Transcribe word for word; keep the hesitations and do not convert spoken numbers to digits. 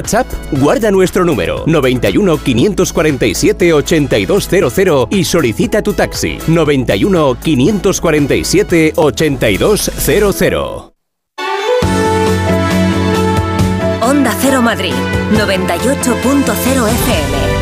WhatsApp? Guarda nuestro número noventa y uno, quinientos cuarenta y siete, ochenta y dos cero cero y solicita tu taxi. noventa y uno, quinientos cuarenta y siete, ochenta y dos cero cero. Onda Cero Madrid, noventa y ocho punto cero F M.